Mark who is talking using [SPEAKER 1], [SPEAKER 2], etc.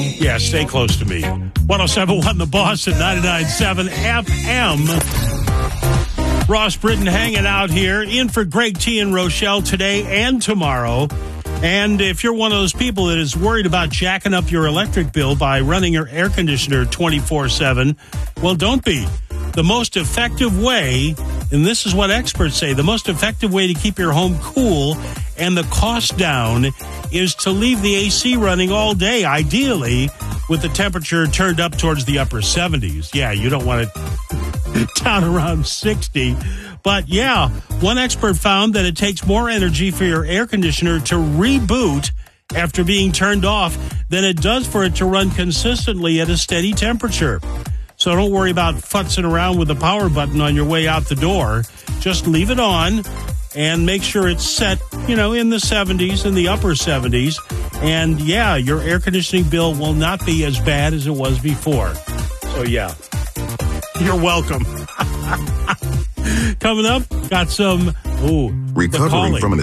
[SPEAKER 1] Yeah, stay close to me. 107.1 The Boss at 99.7 FM. Ross Britton hanging out here, in for Greg T and Rochelle today and tomorrow. And if you're one of those people that is worried about jacking up your electric bill by running your air conditioner 24/7, well, don't be. The most effective way, and this is what experts say, the most effective way to keep your home cool and the cost down is to leave the AC running all day, ideally with the temperature turned up towards the upper 70s. Yeah, you don't want it down around 60. But yeah, one expert found that it takes more energy for your air conditioner to reboot after being turned off than it does for it to run consistently at a steady temperature. So don't worry about futzing around with the power button on your way out the door. Just leave it on and make sure it's set, in the 70s, in the upper 70s. And yeah, your air conditioning bill will not be as bad as it was before. So yeah, you're welcome. Coming up, got some,
[SPEAKER 2] recovering from an